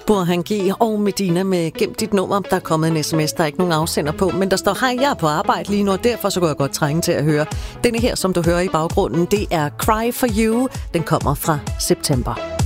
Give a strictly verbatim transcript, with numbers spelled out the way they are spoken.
Burhan G og Medina med Gem dit nummer. Der er kommet en sms, der er ikke nogen afsender på, men der står, hej, jeg er på arbejde lige nu, og derfor så går jeg godt trænge til at høre. Denne her, som du hører i baggrunden, det er Cry for You. Den kommer fra September.